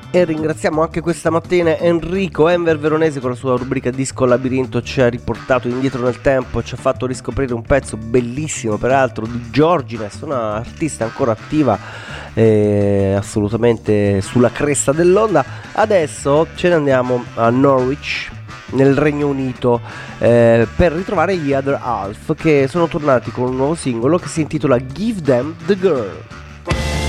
E ringraziamo anche questa mattina Enrico Enver Veronese con la sua rubrica Disco Labirinto. Ci ha riportato indietro nel tempo, ci ha fatto riscoprire un pezzo bellissimo peraltro di Georgines, una artista ancora attiva, assolutamente sulla cresta dell'onda. Adesso ce ne andiamo a Norwich, nel Regno Unito, per ritrovare gli Other Half, che sono tornati con un nuovo singolo che si intitola Give Them the Girl.